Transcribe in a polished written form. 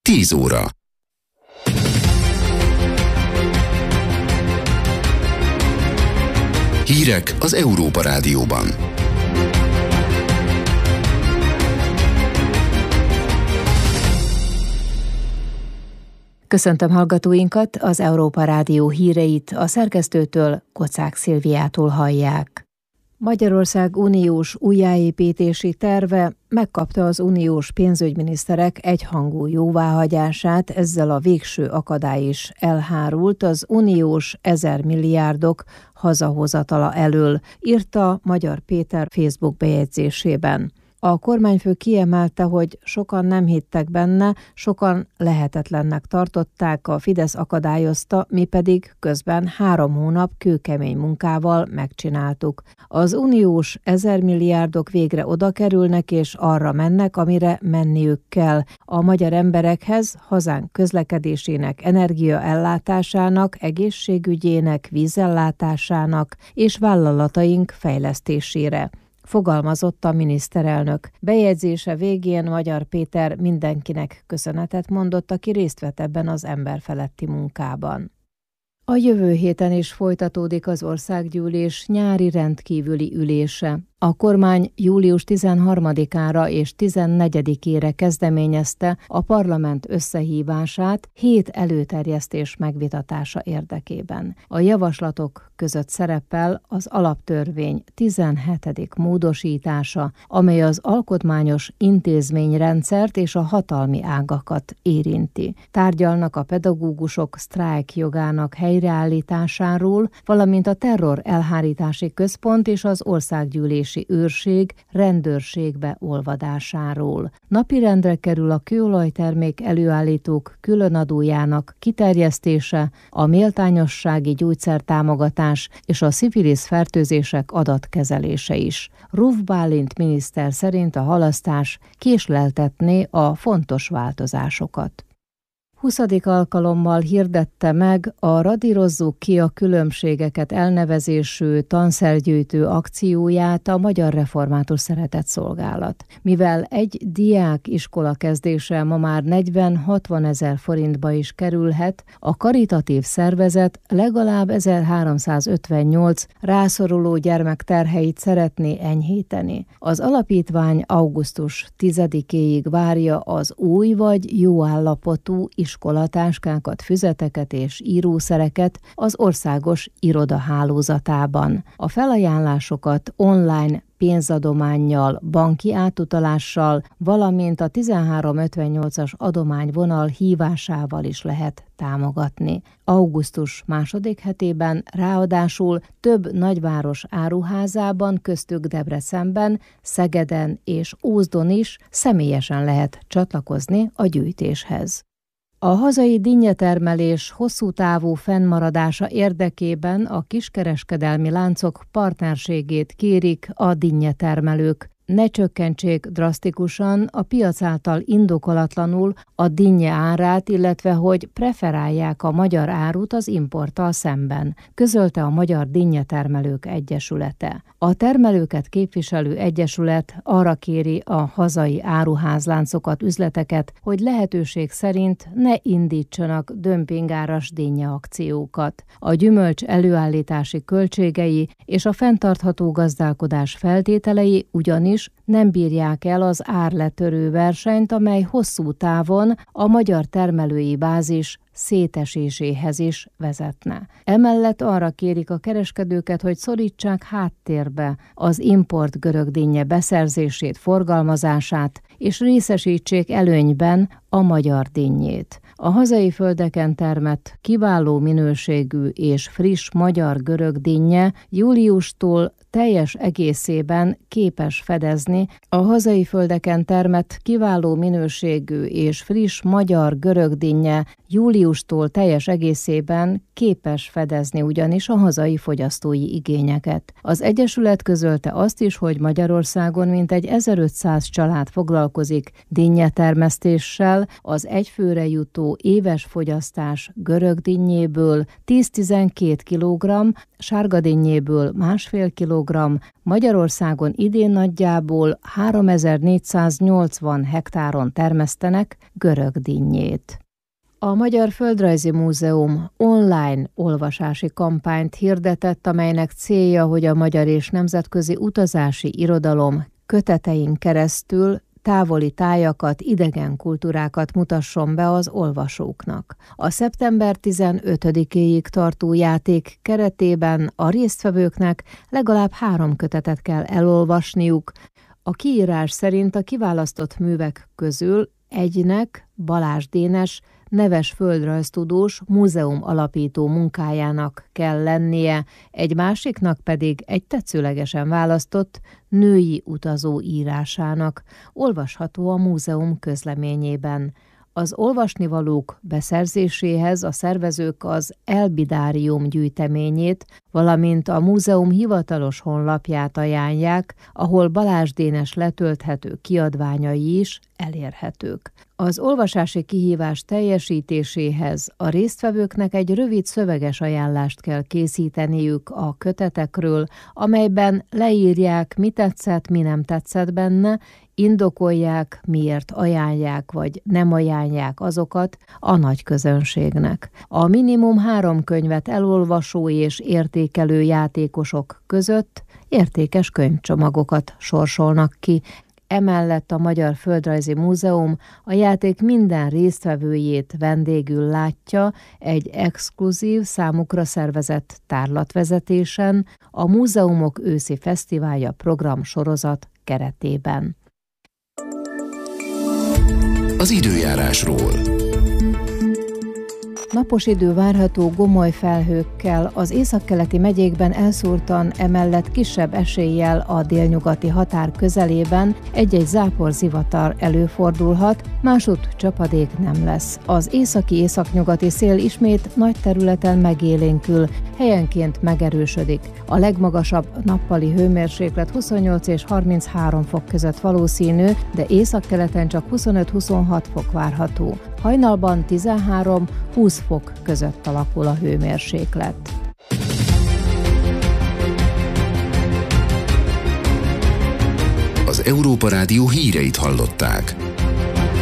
10 óra. Hírek az Európa Rádióban. Köszöntöm hallgatóinkat, az Európa Rádió híreit a szerkesztőtől, Kocák Szilviától hallják. Magyarország uniós újjáépítési terve megkapta az uniós pénzügyminiszterek egyhangú jóváhagyását, ezzel a végső akadály is elhárult az uniós 1000 milliárdok hazahozatala elől, írta Magyar Péter Facebook bejegyzésében. A kormányfő kiemelte, hogy sokan nem hittek benne, sokan lehetetlennek tartották, a Fidesz akadályozta, mi pedig közben 3 hónap kőkemény munkával megcsináltuk. Az uniós 1000 milliárdok végre oda kerülnek és arra mennek, amire menniük kell. A magyar emberekhez, hazánk közlekedésének, energiaellátásának, egészségügyének, vízellátásának és vállalataink fejlesztésére, fogalmazott a miniszterelnök. Bejegyzése végén Magyar Péter mindenkinek köszönetet mondott, aki részt vett ebben az emberfeletti munkában. A jövő héten is folytatódik az országgyűlés nyári rendkívüli ülése. A kormány július 13-ára és 14-ére kezdeményezte a parlament összehívását 7 előterjesztés megvitatása érdekében. A javaslatok között szerepel az alaptörvény 17. módosítása, amely az alkotmányos intézményrendszert és a hatalmi ágakat érinti. Tárgyalnak a pedagógusok sztrájk jogának helyreállításáról, valamint a terror elhárítási központ és az országgyűlési őrség rendőrségbe olvadásáról. Napirendre kerül a kőolajtermék előállítók különadójának kiterjesztése, a méltányossági gyógyszertámogatás és a szifilisz fertőzések adatkezelése is. Ruf Bálint miniszter szerint a halasztás késleltetné a fontos változásokat. 20. alkalommal hirdette meg a Radírozzuk ki a különbségeket elnevezésű tanszergyűjtő akcióját a Magyar Református Szeretetszolgálat. Mivel egy diák iskola kezdése ma már 40-60 ezer forintba is kerülhet, a karitatív szervezet legalább 1358 rászoruló gyermek terheit szeretné enyhíteni. Az alapítvány augusztus 10-éig várja az új vagy jó állapotú iskolatáskákat, füzeteket és írószereket az országos irodahálózatában. A felajánlásokat online pénzadománnyal, banki átutalással, valamint a 1358-as adományvonal hívásával is lehet támogatni. Augusztus második hetében ráadásul több nagyváros áruházában, köztük Debrecenben, Szegeden és Ózdon is személyesen lehet csatlakozni a gyűjtéshez. A hazai dinnyetermelés hosszú távú fennmaradása érdekében a kiskereskedelmi láncok partnerségét kérik a dinnyetermelők. Ne csökkentsék drasztikusan a piac által indokolatlanul a dinnye árát, illetve hogy preferálják a magyar árut az importtal szemben, közölte a Magyar Dinnyetermelők Egyesülete. A termelőket képviselő egyesület arra kéri a hazai áruházláncokat, üzleteket, hogy lehetőség szerint ne indítsanak dömpingáras dinnyeakciókat. A gyümölcs előállítási költségei és a fenntartható gazdálkodás feltételei ugyanis nem bírják el az árletörő versenyt, amely hosszú távon a magyar termelői bázis széteséséhez is vezetne. Emellett arra kérik a kereskedőket, hogy szorítsák háttérbe az import görög dinnye beszerzését, forgalmazását, és részesítsék előnyben a magyar dinnyét. A hazai földeken termett kiváló minőségű és friss magyar-görög dinnye júliustól teljes egészében képes fedezni a hazai földeken termett kiváló minőségű és friss magyar-görög dinnye július júliustól teljes egészében képes fedezni ugyanis a hazai fogyasztói igényeket. Az egyesület közölte azt is, hogy Magyarországon mintegy 1500 család foglalkozik dinnyetermesztéssel, az egyfőre jutó éves fogyasztás görög dinnyéből 10-12 kg, sárgadinnyéből 1,5 kg, Magyarországon idén nagyjából 3480 hektáron termesztenek görög dinnyét. A Magyar Földrajzi Múzeum online olvasási kampányt hirdetett, amelynek célja, hogy a magyar és nemzetközi utazási irodalom kötetein keresztül távoli tájakat, idegen kultúrákat mutasson be az olvasóknak. A szeptember 15-éig tartó játék keretében a résztvevőknek legalább 3 kötetet kell elolvasniuk. A kiírás szerint a kiválasztott művek közül egynek Balázs Dénes, neves földrajztudós, múzeum alapító munkájának kell lennie, egy másiknak pedig egy tetszőlegesen választott női utazó írásának. Olvasható a múzeum közleményében. Az olvasnivalók beszerzéséhez a szervezők az Elbidárium gyűjteményét, valamint a múzeum hivatalos honlapját ajánlják, ahol Balázs Dénes letölthető kiadványai is elérhetők. Az olvasási kihívás teljesítéséhez a résztvevőknek egy rövid szöveges ajánlást kell készíteniük a kötetekről, amelyben leírják, mi tetszett, mi nem tetszett benne, indokolják, miért ajánlják vagy nem ajánlják azokat a nagy közönségnek. A minimum 3 könyvet elolvasó és értékelő játékosok között értékes könyvcsomagokat sorsolnak ki. Emellett a Magyar Földrajzi Múzeum a játék minden résztvevőjét vendégül látja egy exkluzív, számukra szervezett tárlatvezetésen, a Múzeumok őszi fesztiválja programsorozat keretében. Az időjárásról. Napos idő várható gomoly felhőkkel, az északkeleti megyékben elszórtan, emellett kisebb eséllyel a délnyugati határ közelében egy-egy záporzivatar előfordulhat, másutt csapadék nem lesz. Az északi-északnyugati szél ismét nagy területen megélénkül, helyenként megerősödik. A legmagasabb nappali hőmérséklet 28 és 33 fok között valószínű, de északkeleten csak 25-26 fok várható. Hajnalban 13-20 fok között alakul a hőmérséklet. Az Európa Rádió híreit hallották.